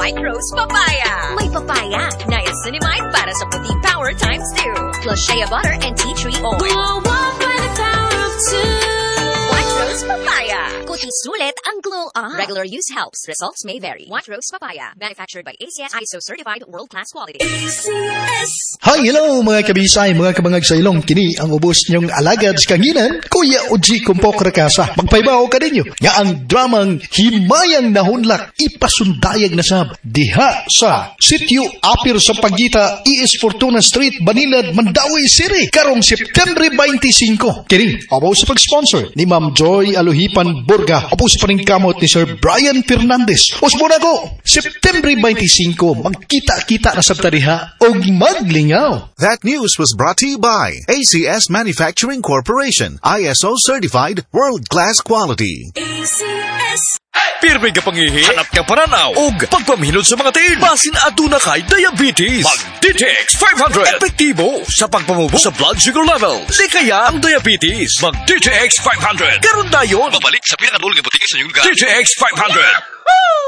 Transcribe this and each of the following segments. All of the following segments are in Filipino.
White Rose Papaya. May papaya, niacinamide para sa puting power times 2. Plus shea butter and tea tree oil. Walk by the power of 2. White Rose Papaya. Kuting sulit ang glow. Regular use helps. Results may vary. White Rose Papaya. Manufactured by ACS ISO certified world-class quality. ACS. Hi, hello mga kabisay, mga kabangag sa ilong. Kini ang ubos niyong alagad sa kanginan, Kuya Oji Kumpok Rakasa. Magpaibaw ka ninyo nga ang dramang Himayang Nahunlak ipasundayag na sab diha sa Sitio Apir sa Pagita, ES Fortuna Street, Banilad, Mandawi City, karong September 25. Kini abaw sa pag-sponsor ni Ma'am Joy Aluhipan Burga, abaw sa paningkamot ni Sir Brian Fernandez. Usbona ko, September 25, magkita-kita na sab tadiha og maglingaw. That news was brought to you by ACS Manufacturing Corporation, ISO certified world-class quality. ACS. Pirmi ka pangihi, hanap ka paranaw, og pagpamihilot sa mga tiin. Basin aduna kay diabetes. Mag-DTX 500. Epektibo sa pagpamubo sa blood sugar level. Di kaya ang diabetes. Mag-DTX 500. Karon dayon. Babalik sa pinakadulong butika sa inyong lugar. DTX 500.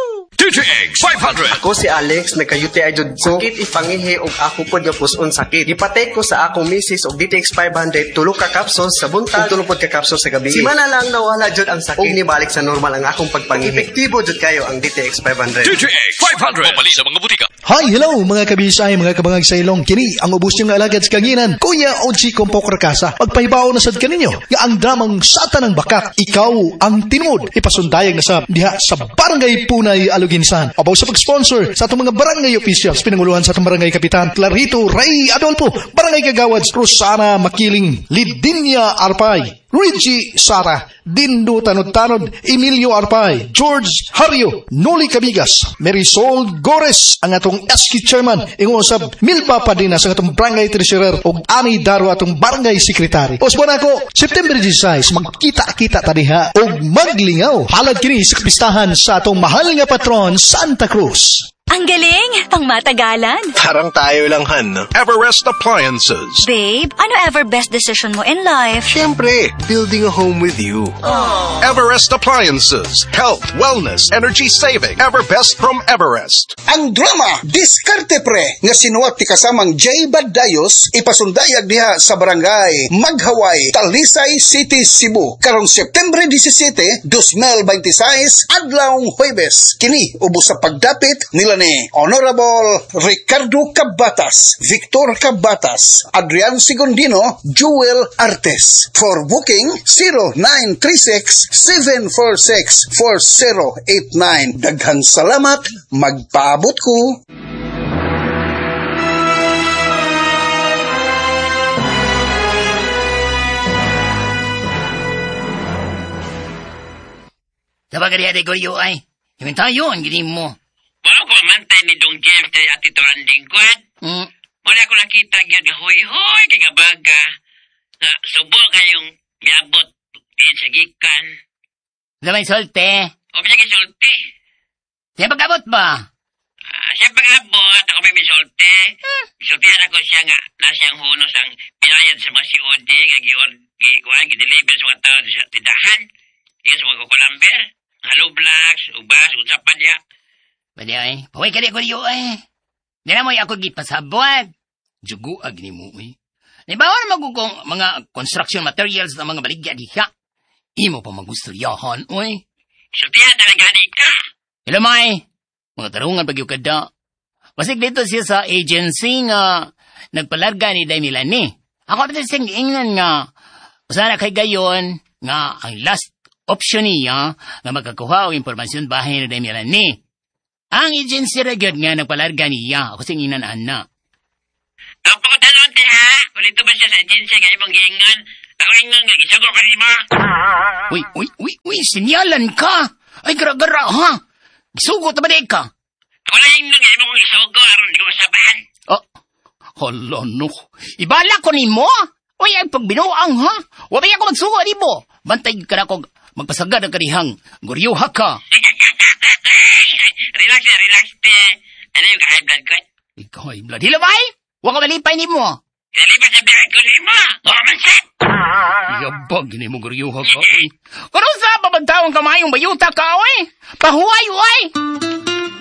DTX 500. Ako si Alex, nagka-UTI jud ko. Sakit ipangihi og ako pod nga puson sakit. Ipatay ko sa akong misis og DTX 500, tulo ka capsules sa buntag, tulo pod ka capsules sa gabi. Simana lang nawala jud ang sakit. Og nibalik sa normal ang akong pagpangihi. Epektibo jud kayo ang DTX 500. DTX 500. Babalik sa mga butika. Hi, hello mga kabisay, mga kabangag sa ilong. Kini ang ubos niyong alagad sa kanginan, Kuya Oji Kumpok Rakasa. Magpahibaw na sad kaninyo nga ang dramang Sata ng Bakak, ikaw ang tinod. Ipasundayag na sab diha sa Barangay Punay, Aluginsan. Abaw sa pag-sponsor sa atong mga barangay officials, pinanguluhan sa atong barangay kapitan Clarito Ray Adolfo, barangay kagawad Rosana Makiling, Lidinia Arpay, Reggie Sara, Dindo Tanod-Tanod, Emilio Arpay, George Hario, Noli Cabigas, Marisol Gores, ang atong SK Chairman, ingusab Milpa Padina sa atong barangay treasurer o Ani Daro atong barangay secretary. Osbon ako, September 16, magkita-kita tadiha o maglingaw. Halad kini sa kapistahan sa atong mahal nga patron, Santa Cruz. Ang galing! Pang matagalan. Parang tayo lang, Han. Everest Appliances. Babe, ano ever best decision mo in life? Siyempre, building a home with you. Everest Appliances. Health, wellness, energy saving. Everbest from Everest. Ang drama, Diskarte Pre, nga sinuwat ti kasamang J. Badayos, ipasundayag diha sa barangay Maghaway, Talisay City, Cebu. Karong September 17, 2026, adlawng Huwebes. Kini, ubos sa pagdapit nila ni Honorable Ricardo Cabatas, Victor Cabatas, Adrian Sigondino, Jewel Artes. For booking, 0936-746-4089. Daghang salamat, magpaabot ko. Sabag kaya de Goryo ay, yung tayo ang ginim mo. Wala ko mantay ni Dong James kay Ati Tranding ko. Wala ko nakita yun, hoy-hoy, kay kabaga. Subo kayong yabot sa gikan. Lamay solte. O siya kisulti. Siya pag-abot ba? Siya pag-abot, ako may misulti. Misultihan ako siya nga, nasiyang hunos ang pinayad sa mga COD, gideliver sa mga tao sa tindahan. Iya sa mga kukulamber, halo blocks, ubas, usapan niya. Pwede ay, paway ka di Goryo ay. Nila mo'y ako gipasabwad. Jugo agni mo ay. Naibawan magugong mga construction materials na mga baligya diha. Imo pa magusturyahan, oy. Sultihan talaga ka. Ilamay, mga tarungan pag yung kada. Basig dito siya sa agency nga nagpalarga ni Day Milani. Ako rin siyang ingnan nga, usana kay gayon nga ang last option niya nga magkakuha o impormasyon bahay ni Day Milani. Ang agency regard nga nagpalarga niya. Ako siyang inanaan na. Ang pagkatanon ti ha? Kulito ba siya sa agency kayo mong giingan? Ako ingan nga, isagol ka rin mo. Uy, sinyalan ka. Ay, gara-gara ha. Isugot na ba di ka? Wala yung nga mo kong isugol, aron di ko masabahan. Hala no. Ibala ko ni mo. Uy, ay pagbinuang ha. Wabay ako magsugo di mo. Bantay ka na kong magpasagad ang kanihang guryuha ka. Relax, te. Ano yung ka-high blood ko? Ikaw high blood. Hilabay! Huwag ka malipay ni mo. Nalipad sa biyak ko ni mo. Huwag mansan. Yabag, gini mo guryuha ka. Karoon sa babantawang kamayong bayuta ka, oy. Pahuay, oy.